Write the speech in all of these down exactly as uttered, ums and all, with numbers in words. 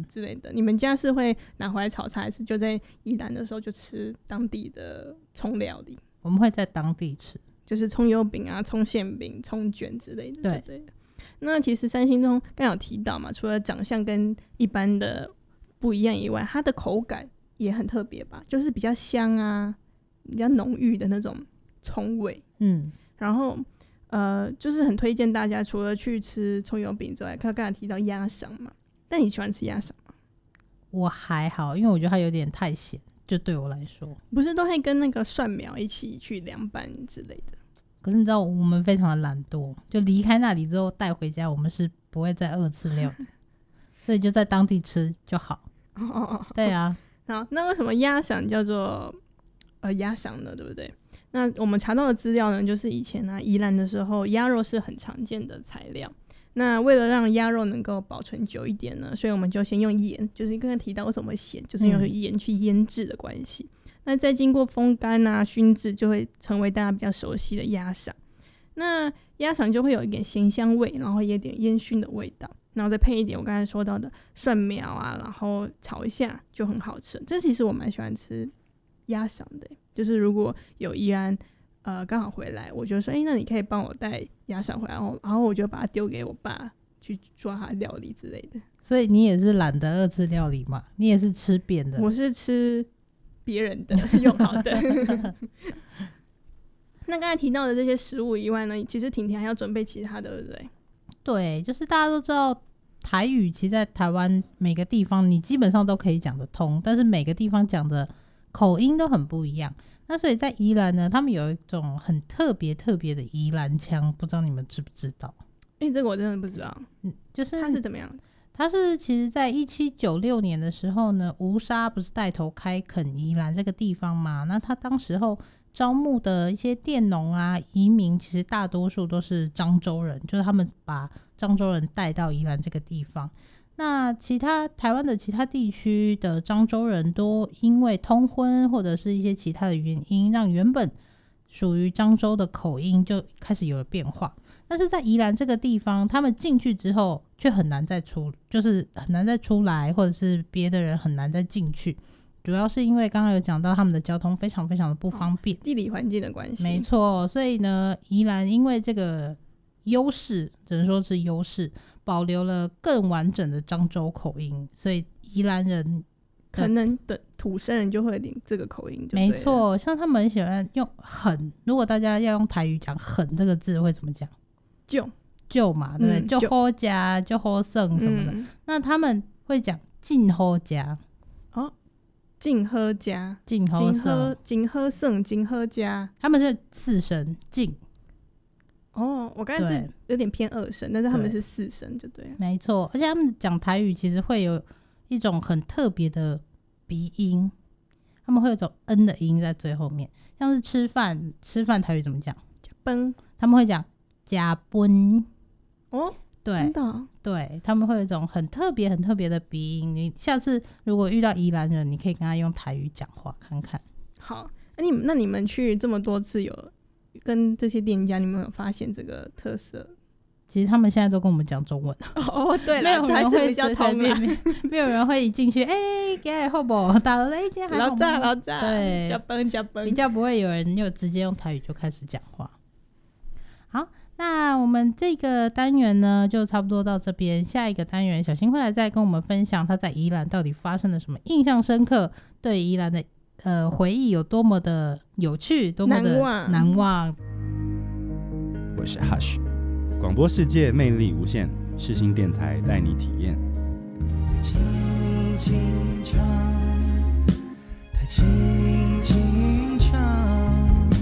之类的。你们家是会拿回来炒菜，还是就在宜兰的时候就吃当地的葱料理？ 我们会在当地吃， 就是葱油饼啊、葱馅饼、葱卷之类的。 对对。那其实三星葱刚有提到嘛，除了长相跟一般的不一样以外，它的口感也很特别吧，就是比较香啊，比较浓郁的那种葱味。 嗯， 然后呃，就是很推荐大家，除了去吃葱油饼之外，刚才提到鸭赏嘛。但你喜欢吃鸭赏吗？ 我还好，因为我觉得它有点太咸，就对我来说。 不是都会跟那个蒜苗一起去凉拌之类的？ 可是你知道我们非常的懒惰，就离开那里之后带回家，我们是不会再二次料理所以就在当地吃就好。 哦哦哦， 对啊。 好，那为什么鸭赏叫做呃鸭赏呢？对不对？那我们查到的资料呢，就是以前啊宜兰的时候，鸭肉是很常见的材料。那为了让鸭肉能够保存久一点呢，所以我们就先用盐，就是刚刚提到为什么会咸，就是用盐去腌制的关系。嗯，那再经过风干啊、熏制，就会成为大家比较熟悉的鸭赏。那鸭赏就会有一点咸香味，然后也有点烟熏的味道，然后再配一点我刚才说到的蒜苗啊，然后炒一下就很好吃。这其实我蛮喜欢吃鸭赏的，就是如果有宜兰呃刚好回来，我就说哎、欸，那你可以帮我带鸭赏回来，然后然后我就把它丢给我爸去做他料理之类的。 所以你也是懒得二次料理嘛？你也是吃扁的？ 我是吃别人的用好的那刚才提到的这些食物以外呢，其实婷婷还要准备其他的，对不对？ 对，就是大家都知道台语其实在台湾每个地方你基本上都可以讲得通，但是每个地方讲的口音都很不一样。那所以在宜兰呢，他们有一种很特别特别的宜兰腔，不知道你们知不知道？ 因为这个我真的不知道。 嗯，就是它是怎么样的？ 它是其实在一七九六年的时候呢，吴沙不是带头开垦宜兰这个地方嘛，那他当时候招募的一些佃农啊移民，其实大多数都是漳州人，就是他们把漳州人带到宜兰这个地方。那其他台湾的其他地区的漳州人都因为通婚或者是一些其他的原因，让原本属于漳州的口音就开始有了变化。但是在宜兰这个地方，他们进去之后却很难再出，就是很难再出来，或者是别的人很难再进去，主要是因为刚刚有讲到他们的交通非常非常的不方便， 哦，地理环境的关系。 没错，所以呢宜兰因为这个优势，只能说是优势，保留了更完整的漳州口音，所以宜兰人可能的土生人就会有点这个口音就对了。 没错，像他们很喜欢用狠，如果大家要用台语讲狠这个字会怎么讲？ 就就嘛，对不对？ 嗯， 就好家就好剩什么的，嗯，那他们会讲尽好家。 哦，尽喝家尽好剩尽喝剩尽喝家， 他们是四声尽。 哦，我刚才是有点偏二声，但是他们是四声就对了。 没错，而且他们讲台语其实会有一种很特别的鼻音，他们会有一种 N 的音在最后面，像是吃饭，吃饭台语怎么讲？ 加崩， 他们会讲加崩。 哦， 对， 真的哦？ 对，他们会有一种很特别很特别的鼻音。你下次如果遇到宜兰人，你可以跟他用台语讲话看看。 好，那你们那你们去这么多次，有跟这些店家，你们有发现这个特色？ 其实他们现在都跟我们讲中文。 哦，对了， 没有人会比较通便没有人会一进去，哎、欸，给好不好？打了一间还好吗？ 老炸老炸， 对， 加崩加崩， 比较不会有人就直接用台语就开始讲话。好，那我们这个单元呢，就差不多到这边。下一个单元，小新会来再跟我们分享他在宜兰到底发生了什么印象深刻，对宜兰的呃回忆有多么的有趣，多么的难忘。 难忘。 我是 Hush， 广播世界魅力无限，世新电台带你体验。 轻轻唱，它轻轻唱。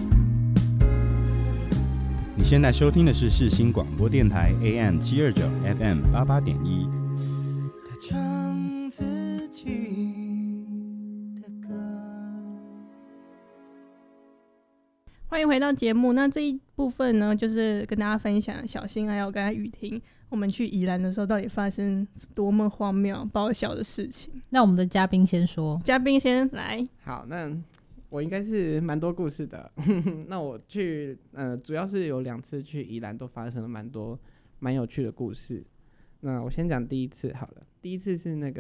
你现在收听的是世新广播电台 A M 七二九 F M 八八点一。 他唱自己的歌。 欢迎回到节目。那这一部分呢，就是跟大家分享小新还有刚才雨婷，我们去宜兰的时候到底发生多么荒谬爆笑的事情。 那我们的嘉宾先说， 嘉宾先来。 好，那我应该是蛮多故事的。那我去，呃，主要是有两次去宜兰，都发生了蛮多蛮有趣的故事。那我先讲第一次好了。第一次是那个